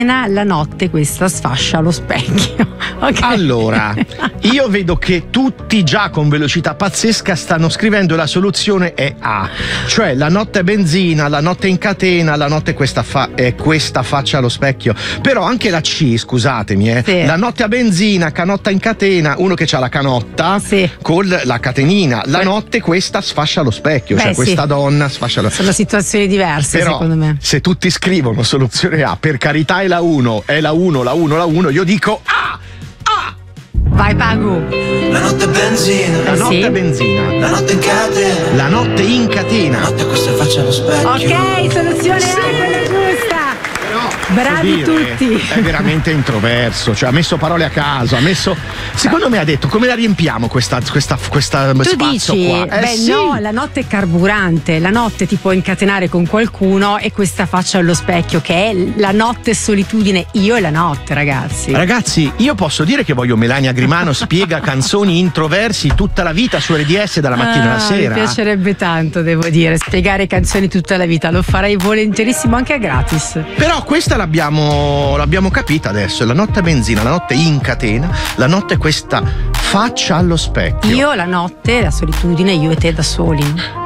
la notte questa sfascia lo specchio. Okay. Allora, io vedo che tutti già con velocità pazzesca stanno scrivendo la soluzione è A, cioè la notte benzina, la notte in catena, la notte questa faccia allo specchio. Però anche la C, scusatemi, sì. La notte a benzina, canotta in catena, uno che c'ha la canotta sì. con la catenina, la notte questa sfascia allo specchio, cioè questa donna sfascia lo specchio. Sono situazioni diverse. Però, secondo me. Se tutti scrivono soluzione A, per carità è la 1, la 1, io dico A! Vai Pagu. La notte benzina. La notte benzina. La notte in catena. La notte in catena. La notte questa faccia allo specchio. Ok, soluzione A, quella giusta. Bravi tutti. È veramente introverso, cioè ha messo parole a caso, secondo me ha detto come la riempiamo questa tu spazio dici, qua. sì. No, la notte è carburante, la notte ti può incatenare con qualcuno e questa faccia allo specchio che è la notte solitudine, io e la notte, ragazzi, io posso dire che voglio Melania Grimano spiega canzoni introversi tutta la vita su RDS dalla mattina alla sera. Mi piacerebbe tanto, devo dire, spiegare canzoni tutta la vita, lo farei volentierissimo anche a gratis. Però questa l'abbiamo capita adesso, la notte a benzina, la notte in catena, la notte questa faccia allo specchio. Io la notte, la solitudine, io e te da soli.